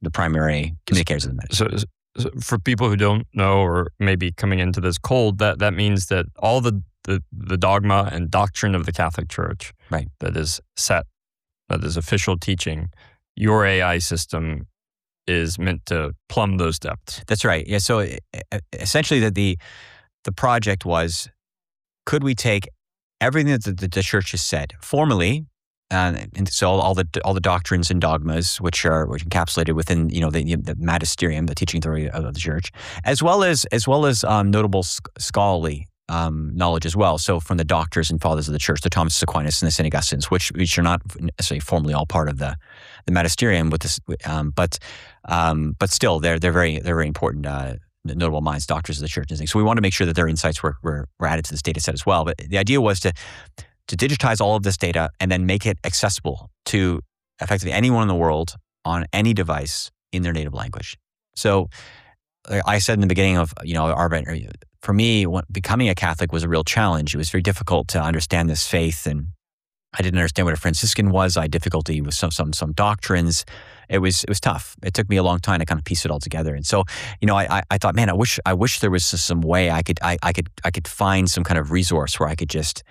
the primary communicators of the message. So for people who don't know or maybe coming into this cold, that means that all the dogma and doctrine of the Catholic Church Right. that is set, that is official teaching, your AI system is meant to plumb those depths. That's right. Yeah. So essentially, the project was, could we take everything that the church has said formally, and so all the doctrines and dogmas, which are encapsulated within the magisterium, the teaching authority of the church, as well as notable scholarly knowledge as well. So from the doctors and fathers of the church, the Thomas Aquinas and the St. Augustines, which are not necessarily formally all part of the magisterium, with this, but still they're very important. Notable minds, doctors of the church and things. So we want to make sure that their insights were added to this data set as well. But the idea was to digitize all of this data and then make it accessible to effectively anyone in the world on any device in their native language. So I said in the beginning of for me, becoming a Catholic was a real challenge. It was very difficult to understand this faith, and I didn't understand what a Franciscan was. I had difficulty with some doctrines. It was tough. It took me a long time to kind of piece it all together. And so, I thought, man, I wish there was some way I could find some kind of resource where I could just,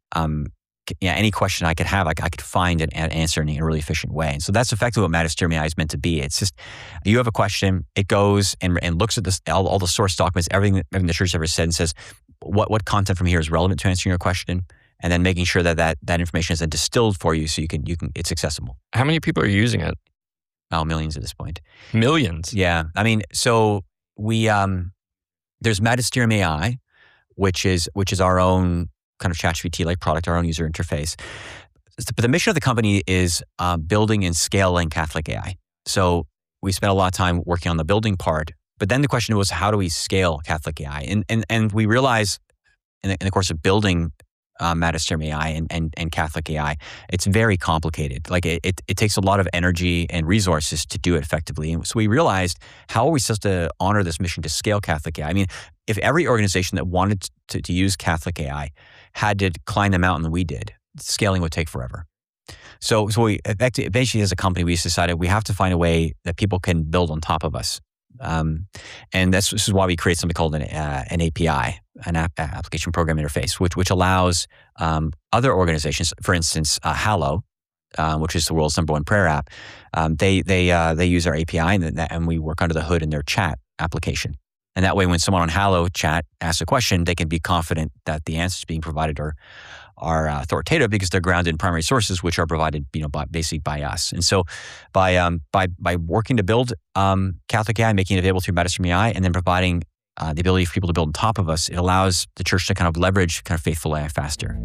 any question I could have, I could find and answer in a really efficient way. And so that's effectively what Magisterium AI is meant to be. It's just, you have a question, it goes and looks at this, all the source documents, everything the church ever said, and says, what content from here is relevant to answering your question, and then making sure that information is then distilled for you so you can it's accessible. How many people are using it? Oh, millions at this point. Millions? Yeah. I mean, so we there's Magisterium AI, which is our own kind of ChatGPT-like product, our own user interface. But the mission of the company is building and scaling Catholic AI. So we spent a lot of time working on the building part, but then the question was, how do we scale Catholic AI? And we realized in the course of building Magisterium AI and Catholic AI, it's very complicated. Like it takes a lot of energy and resources to do it effectively. And so we realized, how are we supposed to honor this mission to scale Catholic AI? I mean, if every organization that wanted to use Catholic AI had to climb the mountain that we did, scaling would take forever. So we eventually, as a company, we decided we have to find a way that people can build on top of us. And this is why we create something called an API, an application program interface, which allows other organizations, for instance, Hallow, which is the world's #1 prayer app. They use our API, and we work under the hood in their chat application. And that way, when someone on Hallow chat asks a question, they can be confident that the answers being provided are authoritative, because they're grounded in primary sources, which are provided, basically by us. And so, by working to build Catholic AI, making it available through Magisterium AI, and then providing the ability for people to build on top of us, it allows the church to kind of leverage kind of faithful AI faster.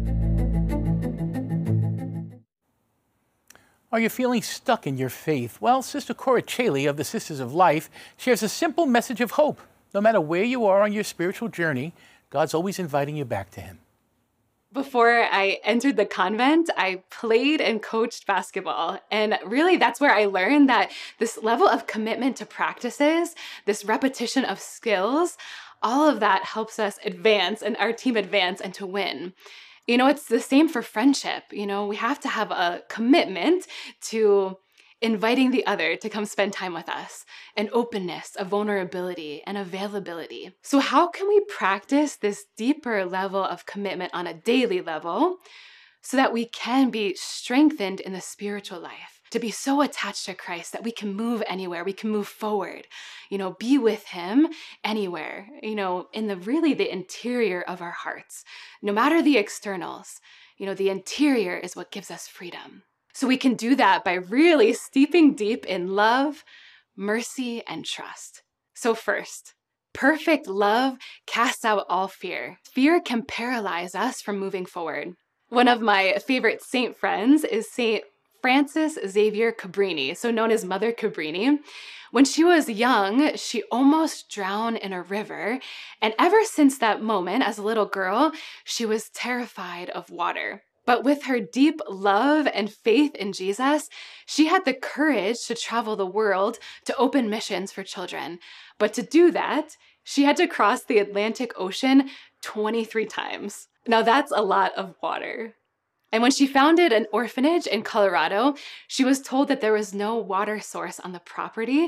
Are you feeling stuck in your faith? Well, Sister Cora Chaley of the Sisters of Life shares a simple message of hope. No matter where you are on your spiritual journey, God's always inviting you back to Him. Before I entered the convent, I played and coached basketball. And really, that's where I learned that this level of commitment to practices, this repetition of skills, all of that helps us advance and our team advance and to win. It's the same for friendship. We have to have a commitment to inviting the other to come spend time with us, an openness, a vulnerability, and availability. So how can we practice this deeper level of commitment on a daily level so that we can be strengthened in the spiritual life, to be so attached to Christ that we can move anywhere, we can move forward, be with Him anywhere, in the interior of our hearts. No matter the externals, the interior is what gives us freedom. So we can do that by really steeping deep in love, mercy, and trust. So first, perfect love casts out all fear. Fear can paralyze us from moving forward. One of my favorite saint friends is Saint Frances Xavier Cabrini, so known as Mother Cabrini. When she was young, she almost drowned in a river. And ever since that moment, as a little girl, she was terrified of water. But with her deep love and faith in Jesus, she had the courage to travel the world to open missions for children. But to do that, she had to cross the Atlantic Ocean 23 times. Now that's a lot of water. And when she founded an orphanage in Colorado, she was told that there was no water source on the property,